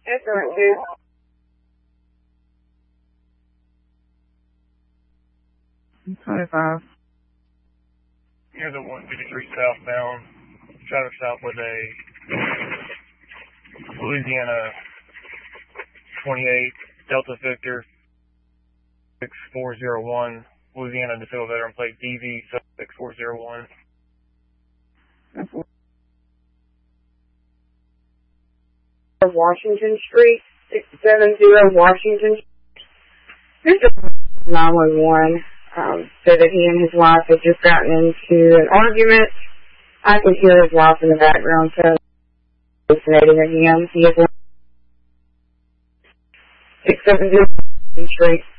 Instrument due. $25. Here's a 153 southbound. Traffic stop with a Louisiana 28 Delta Victor 6401. Louisiana disabled veteran plate DV 6401. Washington Street, 670 Washington Street. This is 911. Said that he and his wife had just gotten into an argument. I could hear his wife in the background, so hallucinating again. He is 670 Washington Street.